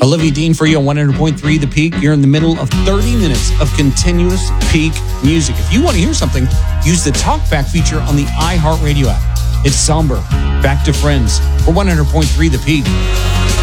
Olivia Dean for you on 100.3 The Peak. You're in the middle of 30 minutes of continuous peak music. If you want to hear something, use the Talkback feature on the iHeartRadio app. It's Somber. Back to Friends for 100.3 The Peak.